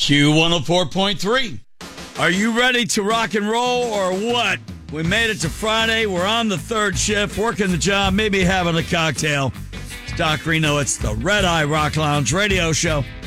Q104.3. Are you ready to rock and roll or what? We made it to Friday. We're on the third shift, working the job, maybe having a cocktail. It's Doc Reno. It's the Red Eye Rock Lounge radio show.